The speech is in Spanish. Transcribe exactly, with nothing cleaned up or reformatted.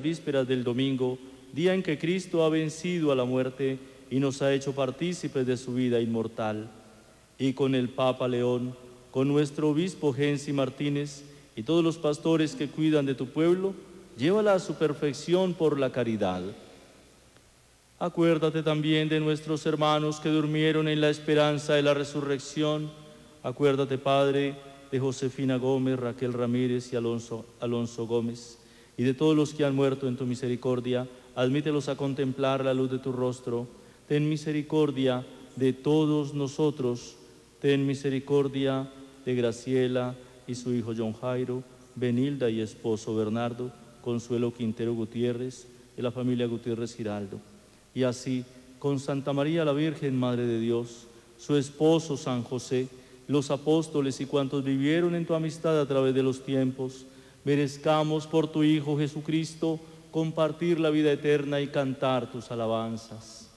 vísperas del domingo, día en que Cristo ha vencido a la muerte y nos ha hecho partícipes de su vida inmortal. Y con el Papa León, con nuestro obispo Gensi Martínez y todos los pastores que cuidan de tu pueblo, llévala a su perfección por la caridad. Acuérdate también de nuestros hermanos que durmieron en la esperanza de la resurrección. Acuérdate, Padre, de Josefina Gómez, Raquel Ramírez y Alonso, Alonso Gómez, y de todos los que han muerto en tu misericordia. Admítelos a contemplar la luz de tu rostro. Ten misericordia de todos nosotros. Ten misericordia de Graciela y su hijo John Jairo, Benilda y esposo Bernardo, Consuelo Quintero Gutiérrez, de la familia Gutiérrez Giraldo. Y así, con Santa María la Virgen, Madre de Dios, su esposo San José, los apóstoles y cuantos vivieron en tu amistad a través de los tiempos, merezcamos por tu Hijo Jesucristo compartir la vida eterna y cantar tus alabanzas.